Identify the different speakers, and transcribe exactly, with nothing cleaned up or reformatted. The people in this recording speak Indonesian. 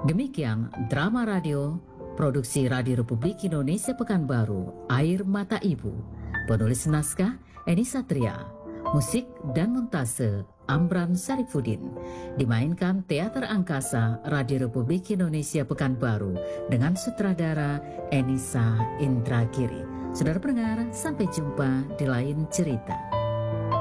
Speaker 1: Demikian drama radio produksi Radio Republik Indonesia Pekanbaru, Air Mata Ibu. Penulis naskah Eni Satria, musik dan montase Amran Sarifudin. Dimainkan Teater Angkasa Radio Republik Indonesia Pekanbaru dengan sutradara Enisa Indragiri. Saudara pendengar, sampai jumpa di lain cerita.